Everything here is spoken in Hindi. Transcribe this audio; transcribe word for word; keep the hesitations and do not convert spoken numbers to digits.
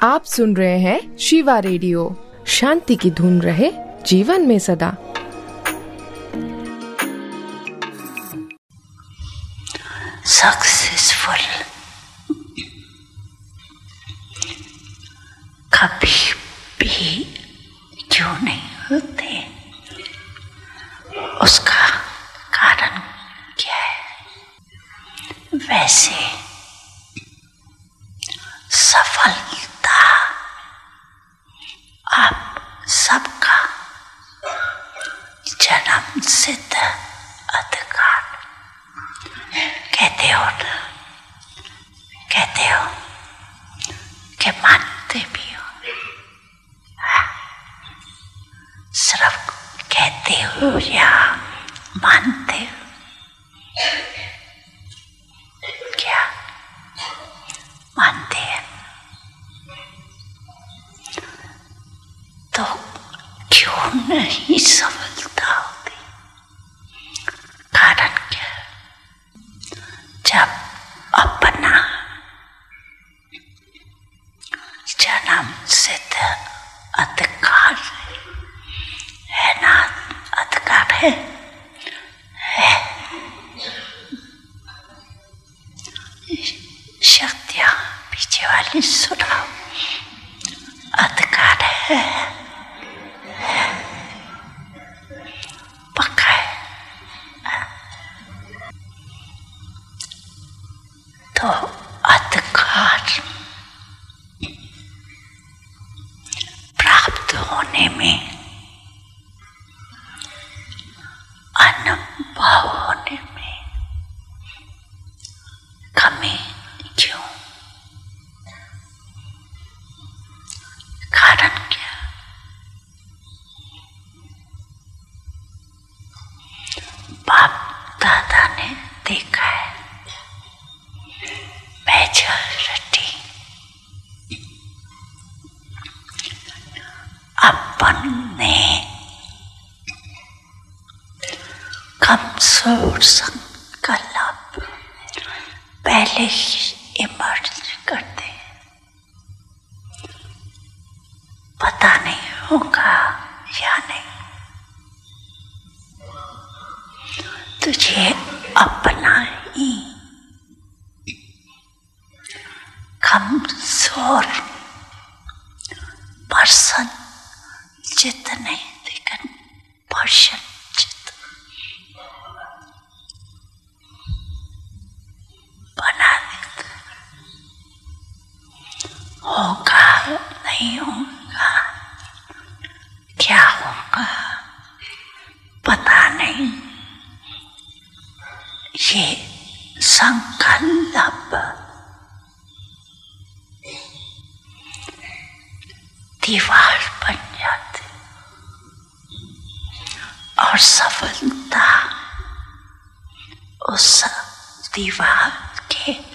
आप सुन रहे हैं शिवा रेडियो। शांति की धुन रहे जीवन में सदा। सक्सेसफुल कभी भी क्यों नहीं होते, उसका कारण क्या है? वैसे सफलता आप सबका जन्म सिद्ध अधिकार कहते हो ना, कहते हो कि मानते भी हो। हाँ? सिर्फ कहते हो या मानते हो? क्या मानते हैं? तो क्यों नहीं सफलता होती? कारण क्या? जब अपना जन्म सिद्ध अधिकार है ना, अधिकार है, है शक्तियाँ पीछे वाली सुनाओ, अधिकार है, है पक्का है। तो अधिकार प्राप्त होने में, अनुभव होने में कमी क्यों? कारण क्या? बाप दादा ने देखा है, मेजॉरिटी अपन ने कमजोर संकल्प पहले ही इमर्ज करते हैं। पता नहीं होगा या नहीं, तुझे अपना ही कमजोर पर्सन जितने लेकिन पर्सन जित बना देता। होगा नहीं होगा, क्या होगा पता नहीं। ये संकल्प दीवार बन जाती और सफलता उस दीवार के